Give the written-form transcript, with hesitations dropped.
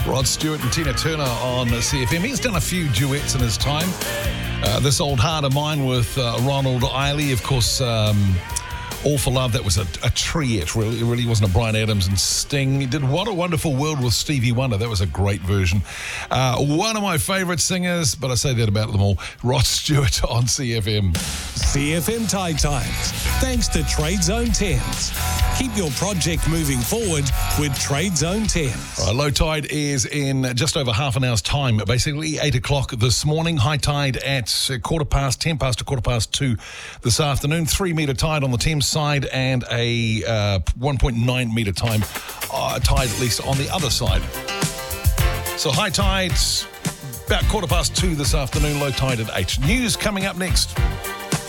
Rod Stewart and Tina Turner on CFM. He's done a few duets in his time. This Old Heart of Mine with Ronald Eiley, of course. All for Love, that was a treat, really. It really wasn't a Bryan Adams and Sting. He did What a Wonderful World with Stevie Wonder. That was a great version. One of my favourite singers, but I say that about them all, Rod Stewart on CFM. CFM Tide Times, thanks to Trade Zone 10s. Keep your project moving forward with Trade Zone 10s. Low tide is in just over half an hour's time, basically 8 o'clock this morning. High tide at 10 past to 2 this afternoon. 3 metre tide on the Thames side and a 1.9 metre tide at least on the other side. So high tide's about 2 this afternoon, low tide at 8. News coming up next.